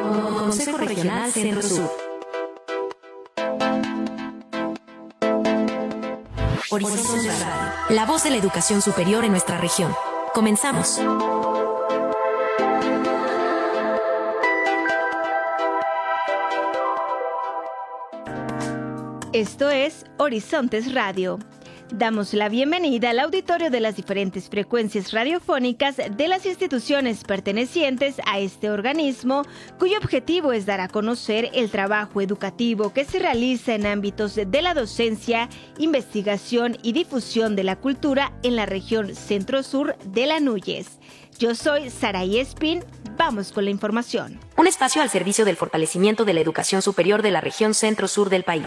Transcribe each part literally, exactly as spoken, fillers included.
Consejo Regional Centro-Sur. Horizontes Radio, la voz de la educación superior en nuestra región. Comenzamos. Esto es Horizontes Radio. Damos la bienvenida al auditorio de las diferentes frecuencias radiofónicas de las instituciones pertenecientes a este organismo, cuyo objetivo es dar a conocer el trabajo educativo que se realiza en ámbitos de la docencia, investigación y difusión de la cultura en la región centro-sur de la Núñez. Yo soy Saraí Espín. Vamos con la información. Un espacio al servicio del fortalecimiento de la educación superior de la región centro-sur del país.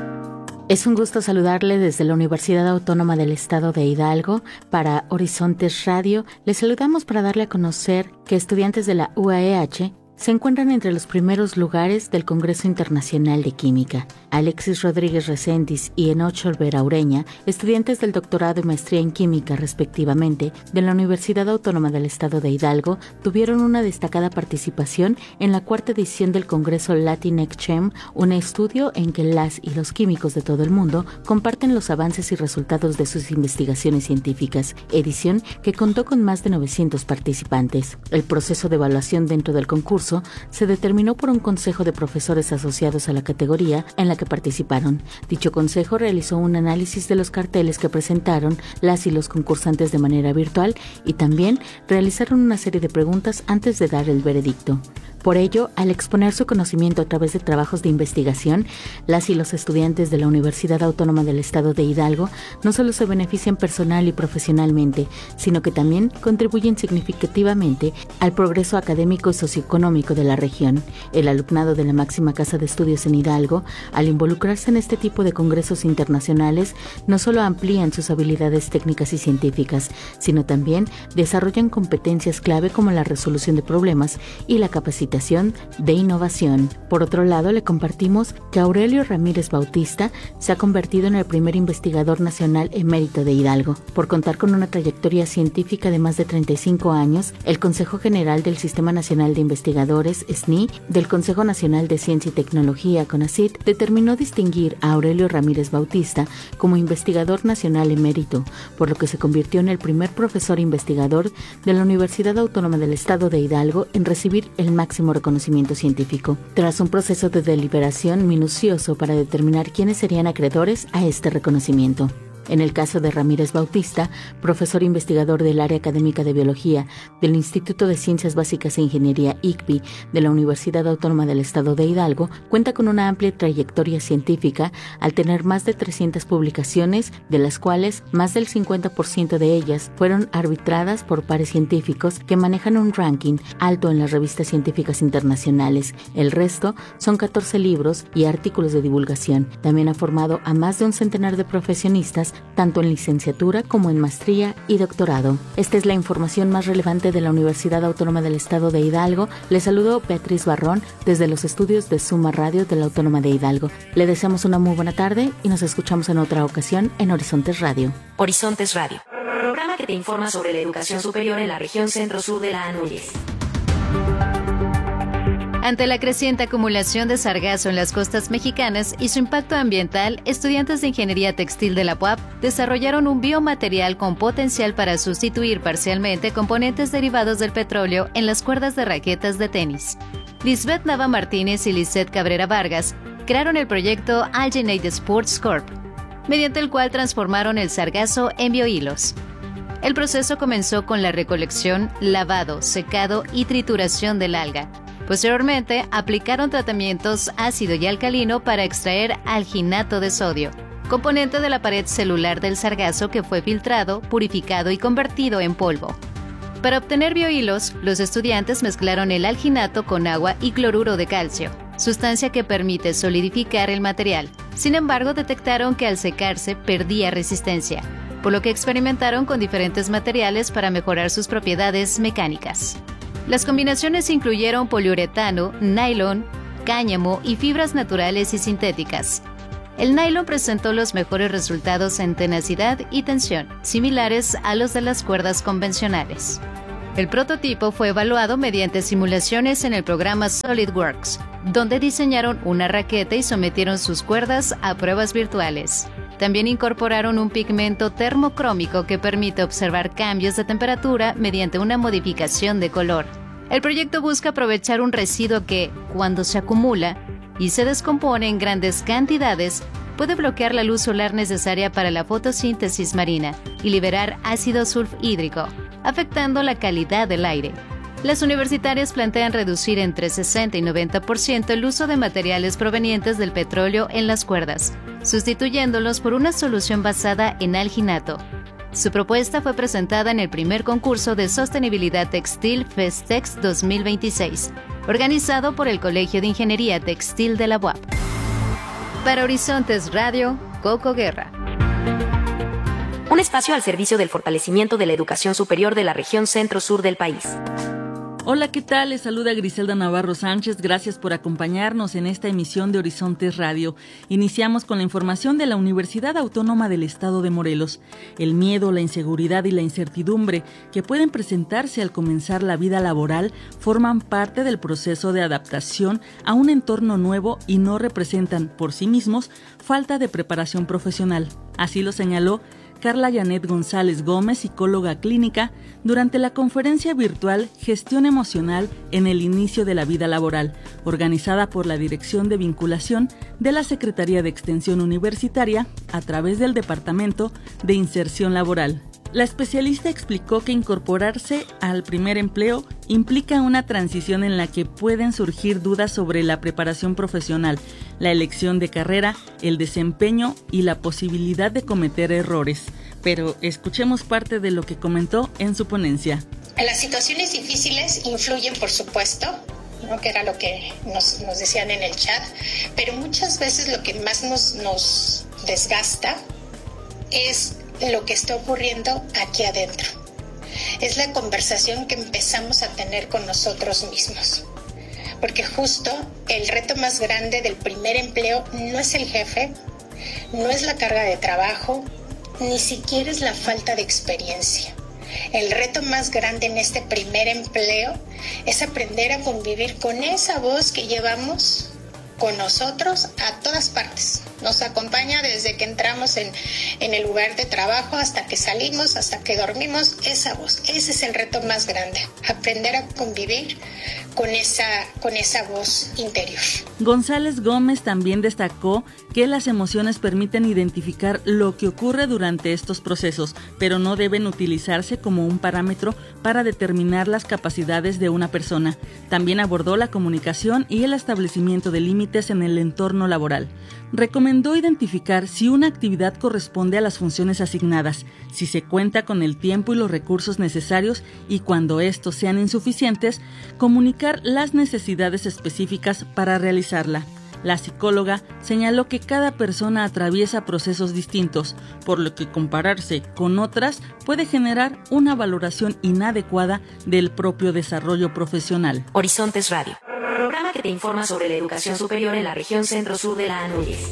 Es un gusto saludarle desde la Universidad Autónoma del Estado de Hidalgo para Horizontes Radio. Les saludamos para darle a conocer que estudiantes de la U A E H se encuentran entre los primeros lugares del Congreso Internacional de Química. Alexis Rodríguez Reséndiz y Enoch Olvera Ureña, estudiantes del doctorado y maestría en química, respectivamente, de la Universidad Autónoma del Estado de Hidalgo, tuvieron una destacada participación en la cuarta edición del Congreso Latinx-Chem, un estudio en que las y los químicos de todo el mundo comparten los avances y resultados de sus investigaciones científicas, edición que contó con más de novecientos participantes. El proceso de evaluación dentro del concurso se determinó por un consejo de profesores asociados a la categoría en la que participaron. Dicho consejo realizó un análisis de los carteles que presentaron las y los concursantes de manera virtual y también realizaron una serie de preguntas antes de dar el veredicto. Por ello, al exponer su conocimiento a través de trabajos de investigación, las y los estudiantes de la Universidad Autónoma del Estado de Hidalgo no solo se benefician personal y profesionalmente, sino que también contribuyen significativamente al progreso académico y socioeconómico de la región. El alumnado de la máxima casa de estudios en Hidalgo, al involucrarse en este tipo de congresos internacionales, no solo amplían sus habilidades técnicas y científicas, sino también desarrollan competencias clave como la resolución de problemas y la capacitación de innovación. Por otro lado, le compartimos que Aurelio Ramírez Bautista se ha convertido en el primer investigador nacional emérito de Hidalgo. Por contar con una trayectoria científica de más de treinta y cinco años, el Consejo General del Sistema Nacional de Investigadores, S N I, del Consejo Nacional de Ciencia y Tecnología, CONACYT, determinó distinguir a Aurelio Ramírez Bautista como investigador nacional emérito, por lo que se convirtió en el primer profesor investigador de la Universidad Autónoma del Estado de Hidalgo en recibir el máximo reconocimiento científico, tras un proceso de deliberación minucioso para determinar quiénes serían acreedores a este reconocimiento. En el caso de Ramírez Bautista, profesor investigador del área académica de biología del Instituto de Ciencias Básicas e Ingeniería I C B I de la Universidad Autónoma del Estado de Hidalgo, cuenta con una amplia trayectoria científica al tener más de trescientas publicaciones, de las cuales más del cincuenta por ciento de ellas fueron arbitradas por pares científicos que manejan un ranking alto en las revistas científicas internacionales. El resto son catorce libros y artículos de divulgación. También ha formado a más de un centenar de profesionistas tanto en licenciatura como en maestría y doctorado. Esta es la información más relevante de la Universidad Autónoma del Estado de Hidalgo. Le saludo Beatriz Barrón desde los estudios de Suma Radio de la Autónoma de Hidalgo. Le deseamos una muy buena tarde y nos escuchamos en otra ocasión en Horizontes Radio. Horizontes Radio, programa que te informa sobre la educación superior en la región centro-sur de la Núñez. Ante la creciente acumulación de sargazo en las costas mexicanas y su impacto ambiental, estudiantes de Ingeniería Textil de la U A P desarrollaron un biomaterial con potencial para sustituir parcialmente componentes derivados del petróleo en las cuerdas de raquetas de tenis. Lisbeth Nava Martínez y Lisette Cabrera Vargas crearon el proyecto Alginate Sports Corp, mediante el cual transformaron el sargazo en biohilos. El proceso comenzó con la recolección, lavado, secado y trituración del alga. Posteriormente, aplicaron tratamientos ácido y alcalino para extraer alginato de sodio, componente de la pared celular del sargazo que fue filtrado, purificado y convertido en polvo. Para obtener biohilos, los estudiantes mezclaron el alginato con agua y cloruro de calcio, sustancia que permite solidificar el material. Sin embargo, detectaron que al secarse perdía resistencia, por lo que experimentaron con diferentes materiales para mejorar sus propiedades mecánicas. Las combinaciones incluyeron poliuretano, nylon, cáñamo y fibras naturales y sintéticas. El nylon presentó los mejores resultados en tenacidad y tensión, similares a los de las cuerdas convencionales. El prototipo fue evaluado mediante simulaciones en el programa SolidWorks, donde diseñaron una raqueta y sometieron sus cuerdas a pruebas virtuales. También incorporaron un pigmento termocrómico que permite observar cambios de temperatura mediante una modificación de color. El proyecto busca aprovechar un residuo que, cuando se acumula y se descompone en grandes cantidades, puede bloquear la luz solar necesaria para la fotosíntesis marina y liberar ácido sulfhídrico, afectando la calidad del aire. Las universitarias plantean reducir entre sesenta y noventa por ciento el uso de materiales provenientes del petróleo en las cuerdas, sustituyéndolos por una solución basada en alginato. Su propuesta fue presentada en el primer concurso de sostenibilidad textil Festex dos mil veintiséis, organizado por el Colegio de Ingeniería Textil de la U A P. Para Horizontes Radio, Coco Guerra. Un espacio al servicio del fortalecimiento de la educación superior de la región centro-sur del país. Hola, ¿qué tal? Les saluda Griselda Navarro Sánchez. Gracias por acompañarnos en esta emisión de Horizontes Radio. Iniciamos con la información de la Universidad Autónoma del Estado de Morelos. El miedo, la inseguridad y la incertidumbre que pueden presentarse al comenzar la vida laboral forman parte del proceso de adaptación a un entorno nuevo y no representan, por sí mismos, falta de preparación profesional. Así lo señaló Carla Janet González Gómez, psicóloga clínica, durante la conferencia virtual Gestión Emocional en el Inicio de la Vida Laboral, organizada por la Dirección de Vinculación de la Secretaría de Extensión Universitaria a través del Departamento de Inserción Laboral. La especialista explicó que incorporarse al primer empleo implica una transición en la que pueden surgir dudas sobre la preparación profesional, la elección de carrera, el desempeño y la posibilidad de cometer errores. Pero escuchemos parte de lo que comentó en su ponencia. Las situaciones difíciles influyen, por supuesto, ¿no? Que era lo que nos, nos decían en el chat, pero muchas veces lo que más nos, nos desgasta es lo que está ocurriendo aquí adentro. Es la conversación que empezamos a tener con nosotros mismos. Porque justo el reto más grande del primer empleo no es el jefe, no es la carga de trabajo, ni siquiera es la falta de experiencia. El reto más grande en este primer empleo es aprender a convivir con esa voz que llevamos con nosotros a todas partes. Nos acompaña desde que entramos en, en el lugar de trabajo hasta que salimos, hasta que dormimos, esa voz. Ese es el reto más grande, aprender a convivir con esa, con esa voz interior. González Gómez también destacó que las emociones permiten identificar lo que ocurre durante estos procesos, pero no deben utilizarse como un parámetro para determinar las capacidades de una persona. También abordó la comunicación y el establecimiento de límites en el entorno laboral. Recomendó identificar si una actividad corresponde a las funciones asignadas, si se cuenta con el tiempo y los recursos necesarios y cuando estos sean insuficientes, comunicar las necesidades específicas para realizarla. La psicóloga señaló que cada persona atraviesa procesos distintos, por lo que compararse con otras puede generar una valoración inadecuada del propio desarrollo profesional. Horizontes Radio, programa que te informa sobre la educación superior en la región centro-sur de la ANUYES.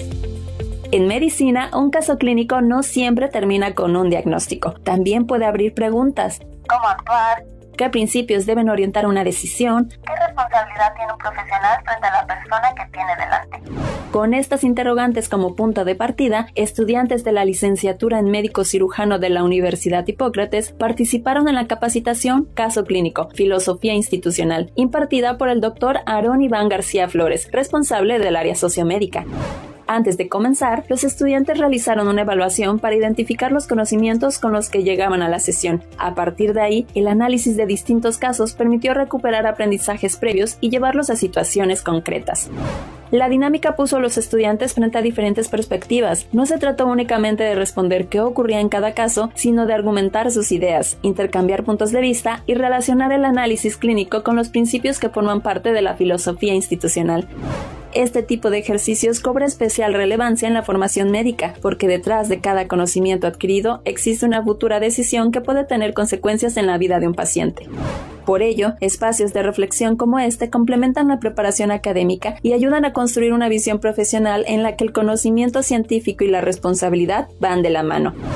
En medicina, un caso clínico no siempre termina con un diagnóstico. También puede abrir preguntas. ¿Cómo actuar? ¿Qué principios deben orientar una decisión? ¿Qué responsabilidad tiene un profesional frente a la persona que tiene delante? Con estas interrogantes como punto de partida, estudiantes de la licenciatura en médico cirujano de la Universidad Hipócrates participaron en la capacitación Caso Clínico, Filosofía Institucional, impartida por el doctor Aarón Iván García Flores, responsable del área sociomédica. Antes de comenzar, los estudiantes realizaron una evaluación para identificar los conocimientos con los que llegaban a la sesión. A partir de ahí, el análisis de distintos casos permitió recuperar aprendizajes previos y llevarlos a situaciones concretas. La dinámica puso a los estudiantes frente a diferentes perspectivas. No se trató únicamente de responder qué ocurría en cada caso, sino de argumentar sus ideas, intercambiar puntos de vista y relacionar el análisis clínico con los principios que forman parte de la filosofía institucional. Este tipo de ejercicios cobra especial relevancia en la formación médica, porque detrás de cada conocimiento adquirido existe una futura decisión que puede tener consecuencias en la vida de un paciente. Por ello, espacios de reflexión como este complementan la preparación académica y ayudan a construir una visión profesional en la que el conocimiento científico y la responsabilidad van de la mano.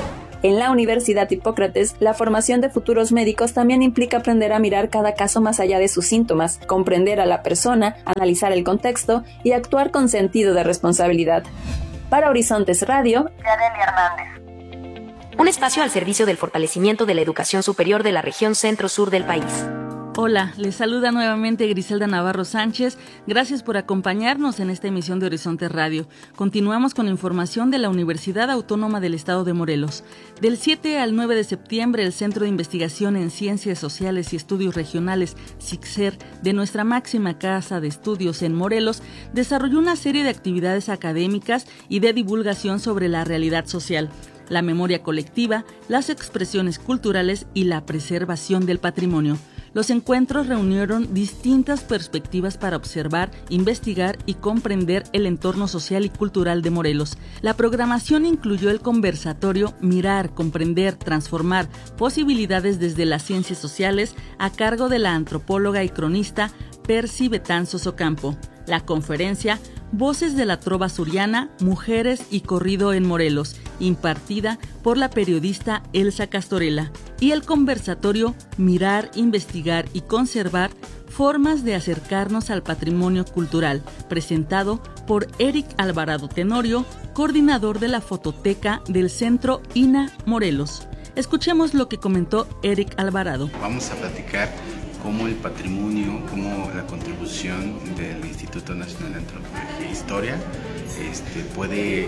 En la Universidad Hipócrates, la formación de futuros médicos también implica aprender a mirar cada caso más allá de sus síntomas, comprender a la persona, analizar el contexto y actuar con sentido de responsabilidad. Para Horizontes Radio, Yareli Hernández. Un espacio al servicio del fortalecimiento de la educación superior de la región centro-sur del país. Hola, les saluda nuevamente Griselda Navarro Sánchez. Gracias por acompañarnos en esta emisión de Horizonte Radio. Continuamos con información de la Universidad Autónoma del Estado de Morelos. Del siete al nueve de septiembre, el Centro de Investigación en Ciencias Sociales y Estudios Regionales, CICSER, de nuestra máxima casa de estudios en Morelos, desarrolló una serie de actividades académicas y de divulgación sobre la realidad social, la memoria colectiva, las expresiones culturales y la preservación del patrimonio. Los encuentros reunieron distintas perspectivas para observar, investigar y comprender el entorno social y cultural de Morelos. La programación incluyó el conversatorio Mirar, Comprender, Transformar, Posibilidades desde las Ciencias Sociales, a cargo de la antropóloga y cronista Percy Betanzos Ocampo. La conferencia Voces de la Trova Suriana, Mujeres y Corrido en Morelos, impartida por la periodista Elsa Castorela. Y el conversatorio Mirar, Investigar y Conservar, Formas de acercarnos al patrimonio cultural, presentado por Eric Alvarado Tenorio, coordinador de la fototeca del Centro I N A Morelos. Escuchemos lo que comentó Eric Alvarado. Vamos a platicar cómo el patrimonio, cómo la contribución del Instituto Nacional de Antropología e Historia este, puede eh,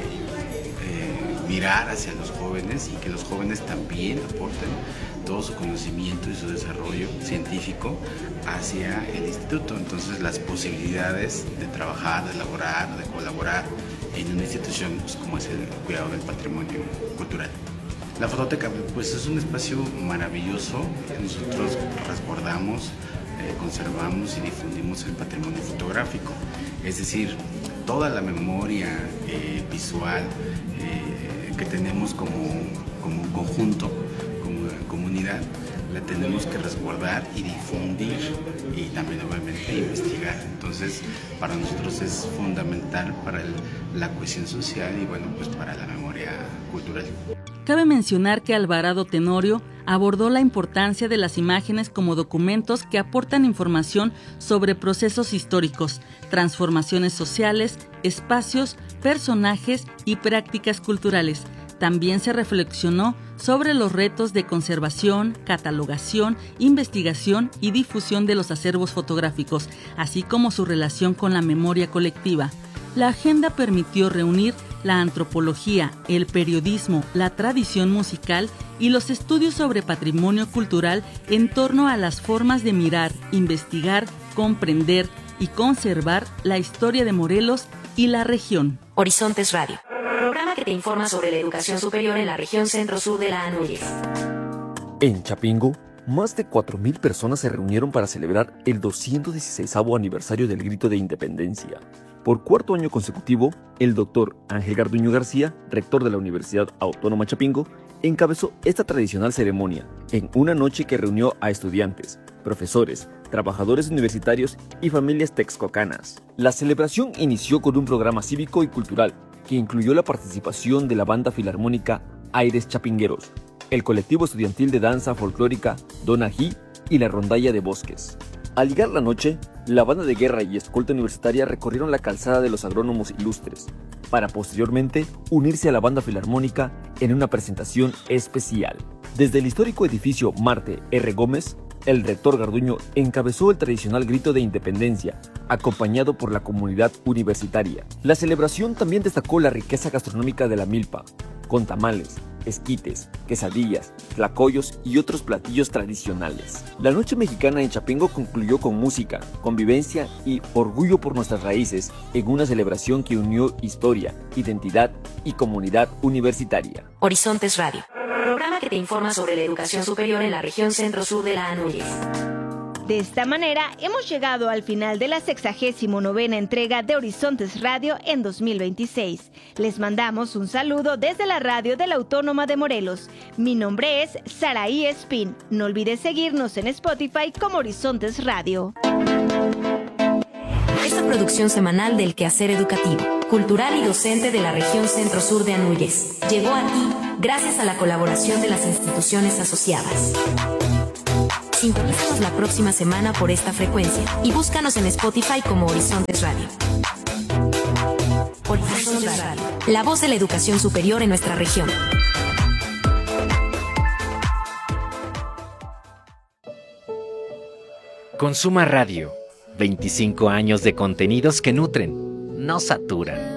mirar hacia los jóvenes y que los jóvenes también aporten todo su conocimiento y su desarrollo científico hacia el instituto. Entonces, las posibilidades de trabajar, de elaborar, de colaborar en una institución pues, como es el cuidado del patrimonio cultural. La fototeca pues, es un espacio maravilloso. Nosotros resguardamos, eh, conservamos y difundimos el patrimonio fotográfico. Es decir, toda la memoria eh, visual eh, que tenemos como, como conjunto, como comunidad, la tenemos que resguardar y difundir y también obviamente investigar. Entonces, para nosotros es fundamental para el, la cohesión social y bueno, pues para la memoria cultural. Cabe mencionar que Alvarado Tenorio abordó la importancia de las imágenes como documentos que aportan información sobre procesos históricos, transformaciones sociales, espacios, personajes y prácticas culturales. También se reflexionó sobre los retos de conservación, catalogación, investigación y difusión de los acervos fotográficos, así como su relación con la memoria colectiva. La agenda permitió reunir la antropología, el periodismo, la tradición musical y los estudios sobre patrimonio cultural en torno a las formas de mirar, investigar, comprender y conservar la historia de Morelos y la región. Horizontes Radio, programa que te informa sobre la educación superior en la región centro-sur de la ANUYES. En Chapingo, más de cuatro mil personas se reunieron para celebrar el doscientos dieciseisavo aniversario del Grito de Independencia. Por cuarto año consecutivo, el doctor Ángel Garduño García, rector de la Universidad Autónoma Chapingo, encabezó esta tradicional ceremonia en una noche que reunió a estudiantes, profesores, trabajadores universitarios y familias texcocanas. La celebración inició con un programa cívico y cultural que incluyó la participación de la banda filarmónica Aires Chapingueros, el colectivo estudiantil de danza folclórica Donají y la rondalla de Bosques. Al llegar la noche, la banda de guerra y escolta universitaria recorrieron la calzada de los agrónomos ilustres, para posteriormente unirse a la banda filarmónica en una presentación especial. Desde el histórico edificio Marte R. Gómez, el rector Garduño encabezó el tradicional grito de independencia, acompañado por la comunidad universitaria. La celebración también destacó la riqueza gastronómica de la milpa, con tamales, esquites, quesadillas, tlacoyos y otros platillos tradicionales. La noche mexicana en Chapingo concluyó con música, convivencia y orgullo por nuestras raíces en una celebración que unió historia, identidad y comunidad universitaria. Horizontes Radio, programa que te informa sobre la educación superior en la región centro-sur de la ANUYES. De esta manera, hemos llegado al final de la sexagésimo novena entrega de Horizontes Radio en dos mil veintiséis. Les mandamos un saludo desde la radio de la Autónoma de Morelos. Mi nombre es Saraí Espín. No olvides seguirnos en Spotify como Horizontes Radio. Esta producción semanal del quehacer educativo, cultural y docente de la región centro-sur de ANUYES llegó a ti gracias a la colaboración de las instituciones asociadas. Sintonízanos la próxima semana por esta frecuencia y búscanos en Spotify como Horizontes Radio. Horizontes Radio, la voz de la educación superior en nuestra región. Consuma Radio. veinticinco años de contenidos que nutren, no saturan.